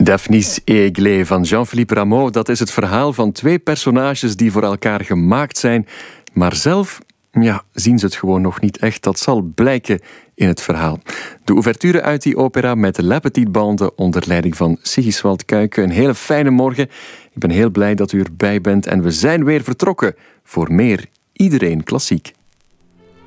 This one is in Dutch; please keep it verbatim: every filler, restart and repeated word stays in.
Daphnis et Aiglet van Jean-Philippe Rameau, dat is het verhaal van twee personages die voor elkaar gemaakt zijn, maar zelf ja, zien ze het gewoon nog niet echt. Dat zal blijken in het verhaal. De ouverture uit die opera met de La Petite Bande onder leiding van Sigiswald Kuijken. Een hele fijne morgen. Ik ben heel blij dat u erbij bent en we zijn weer vertrokken voor meer Iedereen Klassiek.